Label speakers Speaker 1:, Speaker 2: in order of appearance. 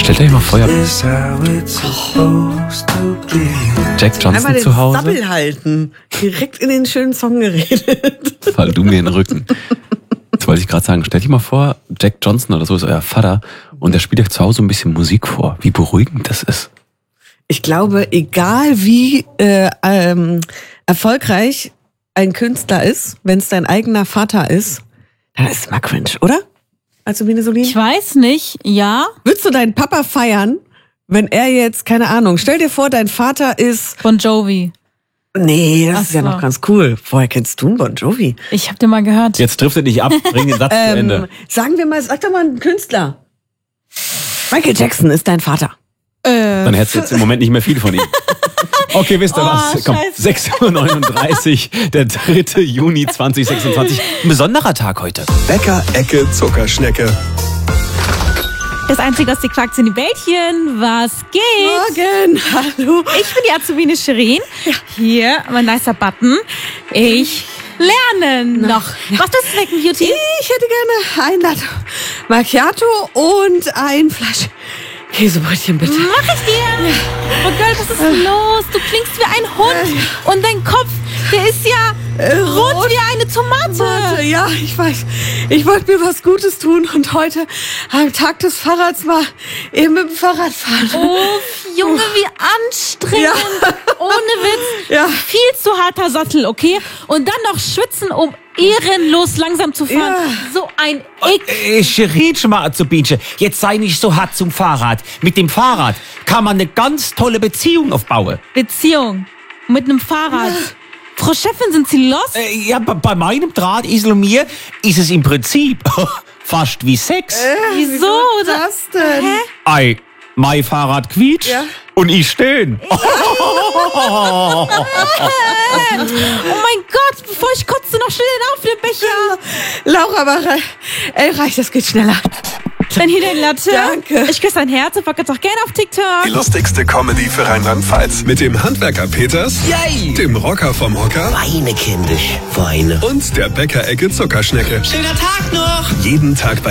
Speaker 1: Stellt euch mal vor, Jack Johnson
Speaker 2: Einmal den
Speaker 1: zu Hause.
Speaker 2: Sabbel halten. Direkt in den schönen Song geredet.
Speaker 1: Fall du mir in den Rücken. Das wollte ich gerade sagen. Stellt euch mal vor, Jack Johnson oder so ist euer Vater und der spielt euch zu Hause ein bisschen Musik vor. Wie beruhigend das ist.
Speaker 2: Ich glaube, egal wie erfolgreich ein Künstler ist, wenn es dein eigener Vater ist, dann ist es mal cringe, oder? Also Venesolin?
Speaker 3: Ich weiß nicht, ja.
Speaker 2: Würdest du deinen Papa feiern, wenn er jetzt, keine Ahnung, stell dir vor, dein Vater ist...
Speaker 3: Bon Jovi.
Speaker 2: Nee, das
Speaker 3: Ach
Speaker 2: ist ja
Speaker 3: so.
Speaker 2: noch ganz cool. Woher kennst du einen Bon Jovi?
Speaker 3: Ich hab den mal gehört.
Speaker 1: Jetzt trifft er dich ab, bring den Satz zu Ende.
Speaker 2: Sagen wir mal, sag doch mal einen Künstler. Michael Jackson ist dein Vater.
Speaker 1: Dann hättest du jetzt im Moment nicht mehr viel von ihm. Okay, wisst ihr was? Komm,
Speaker 3: Scheiße.
Speaker 1: 6:39 Uhr, der 3. Juni 2026. Ein besonderer Tag heute.
Speaker 4: Bäcker-Ecke Zuckerschnecke.
Speaker 3: Das einzige, was die fragt, sind die Bällchen. Was geht?
Speaker 2: Morgen, hallo.
Speaker 3: Ich bin die Azubine Shirin. Hier, mein nicer Button. Ich lerne noch. Was ist Snacken Beauty?
Speaker 2: Ich hätte gerne ein Latte Macchiato und ein Flasch Käsebrötchen, bitte.
Speaker 3: Mach ich dir. Oh Gott, was ist los? Du klingst wie ein Hund. Und dein Kopf, der ist ja rot wie eine Tomate.
Speaker 2: Ja, ich weiß. Ich wollte mir was Gutes tun und heute am Tag des Fahrrads mal eben mit dem Fahrrad fahren.
Speaker 3: Uff, Junge, wie anstrengend.
Speaker 2: Ja.
Speaker 3: Ohne Witz.
Speaker 2: Ja.
Speaker 3: Viel zu harter Sattel, okay? Und dann noch schwitzen, um ehrenlos langsam zu fahren.
Speaker 2: Ja.
Speaker 3: So ein Ick.
Speaker 5: Shirin, schon mal Azubinche, jetzt sei nicht so hart zum Fahrrad. Mit dem Fahrrad kann man eine ganz tolle Beziehung aufbauen.
Speaker 3: Beziehung mit einem Fahrrad. Frau Chefin, sind Sie los?
Speaker 5: Ja, bei meinem Drahtesel und mir ist es im Prinzip fast wie Sex.
Speaker 3: Wieso?
Speaker 2: Das denn?
Speaker 3: Hä?
Speaker 5: Ei, mein Fahrrad quietscht
Speaker 2: Ja.
Speaker 5: und ich stehen.
Speaker 3: Oh mein Gott, bevor ich kotze, noch schnell den Aufnehmbecher.
Speaker 2: Laura, reicht, das geht schneller.
Speaker 3: Dann hier dein Latte.
Speaker 2: Danke.
Speaker 3: Ich küsse dein Herz und folgt uns auch gerne auf TikTok.
Speaker 4: Die lustigste Comedy für Rheinland-Pfalz. Mit dem Handwerker Peters,
Speaker 6: Yay!
Speaker 4: dem Rocker vom Hocker
Speaker 6: Weine, kindisch, weine.
Speaker 4: und der Bäcker-Ecke Zuckerschnecke.
Speaker 6: Schöner Tag noch!
Speaker 4: Jeden Tag bei